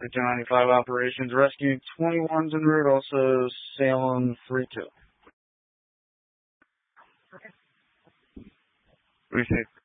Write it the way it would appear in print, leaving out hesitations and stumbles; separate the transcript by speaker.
Speaker 1: 295 operations, rescue 21's en route, also Salem 3-2.
Speaker 2: Appreciate it.